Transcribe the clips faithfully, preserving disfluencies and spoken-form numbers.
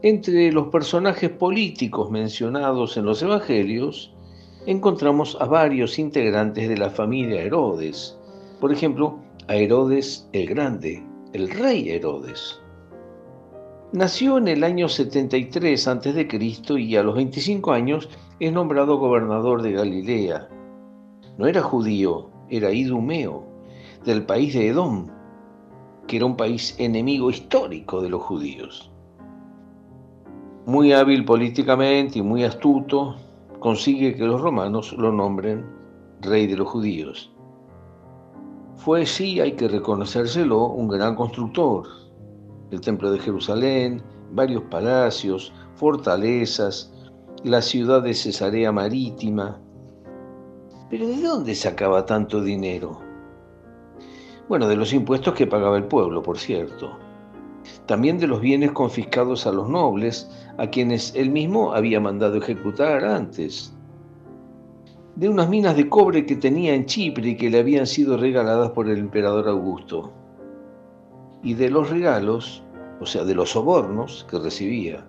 Entre los personajes políticos mencionados en los evangelios, encontramos a varios integrantes de la familia Herodes. Por ejemplo, a Herodes el Grande, el rey Herodes. Nació en el año setenta y tres antes de Cristo y a los veinticinco años es nombrado gobernador de Galilea. No era judío, era idumeo, del país de Edom, que era un país enemigo histórico de los judíos. Muy hábil políticamente y muy astuto, consigue que los romanos lo nombren rey de los judíos. Fue, sí, hay que reconocérselo, un gran constructor. El templo de Jerusalén, varios palacios, fortalezas, la ciudad de Cesarea Marítima. ¿Pero de dónde sacaba tanto dinero? Bueno, de los impuestos que pagaba el pueblo, por cierto. También de los bienes confiscados a los nobles, a quienes él mismo había mandado ejecutar antes. De unas minas de cobre que tenía en Chipre y que le habían sido regaladas por el emperador Augusto. Y de los regalos, o sea, de los sobornos que recibía.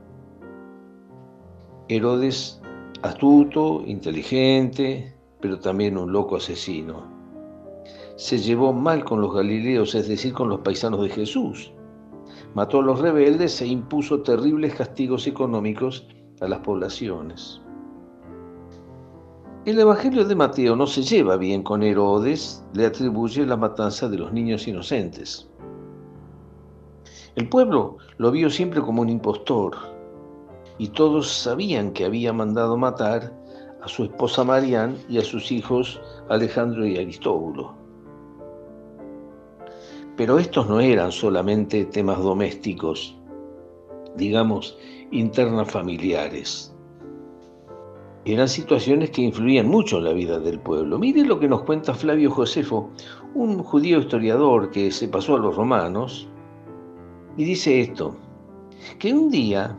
Herodes, astuto, inteligente, pero también un loco asesino. Se llevó mal con los galileos, es decir, con los paisanos de Jesús. Mató a los rebeldes e impuso terribles castigos económicos a las poblaciones. El Evangelio de Mateo no se lleva bien con Herodes, le atribuye la matanza de los niños inocentes. El pueblo lo vio siempre como un impostor, y todos sabían que había mandado matar a su esposa Marián y a sus hijos Alejandro y Aristóbulo. Pero estos no eran solamente temas domésticos, digamos, internas familiares. Eran situaciones que influían mucho en la vida del pueblo. Mire lo que nos cuenta Flavio Josefo, un judío historiador que se pasó a los romanos, y dice esto, que un día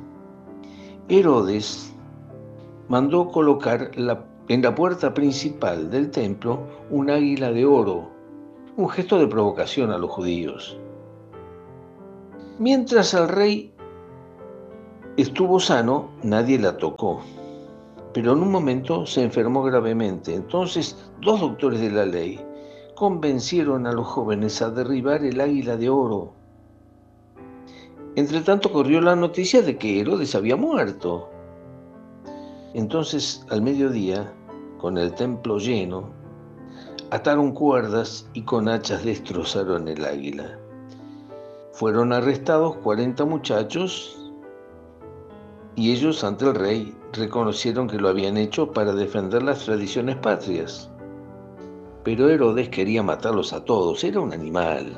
Herodes mandó colocar la, en la puerta principal del templo un águila de oro, un gesto de provocación a los judíos. Mientras el rey estuvo sano, nadie la tocó, pero en un momento se enfermó gravemente. Entonces, dos doctores de la ley convencieron a los jóvenes a derribar el águila de oro. Entre tanto corrió la noticia de que Herodes había muerto. Entonces, al mediodía, con el templo lleno, ataron cuerdas y con hachas destrozaron el águila. Fueron arrestados cuarenta muchachos y ellos ante el rey reconocieron que lo habían hecho para defender las tradiciones patrias. Pero Herodes quería matarlos a todos, era un animal.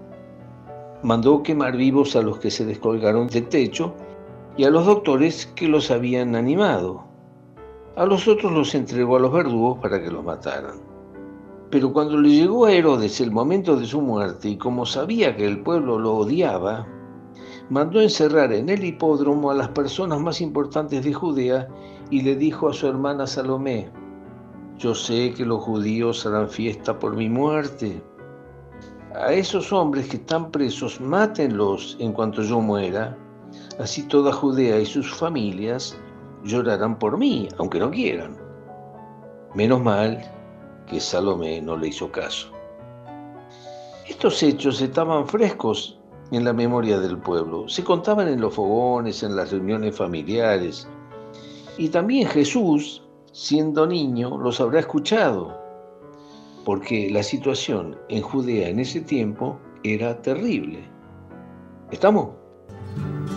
Mandó quemar vivos a los que se descolgaron del techo y a los doctores que los habían animado. A los otros los entregó a los verdugos para que los mataran. Pero cuando le llegó a Herodes el momento de su muerte y como sabía que el pueblo lo odiaba, mandó encerrar en el hipódromo a las personas más importantes de Judea y le dijo a su hermana Salomé, yo sé que los judíos harán fiesta por mi muerte. A esos hombres que están presos, mátenlos en cuanto yo muera, así toda Judea y sus familias llorarán por mí, aunque no quieran. Menos mal que Salomé no le hizo caso. Estos hechos estaban frescos en la memoria del pueblo, se contaban en los fogones, en las reuniones familiares, y también Jesús, siendo niño, los habrá escuchado, porque la situación en Judea en ese tiempo era terrible. ¿Estamos?